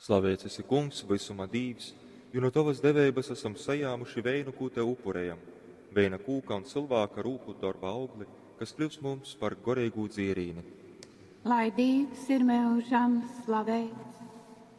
Slavēts esi Kungs, visuma Dīvs, jo no tavas devības esam sajāmuši veinu, ko tev upurējam, veina kūka un cilvēka rūpu darba augli, kas kļūs mums par gorīgu dzīrīni. Lai Dievs ir mūžam slavēts.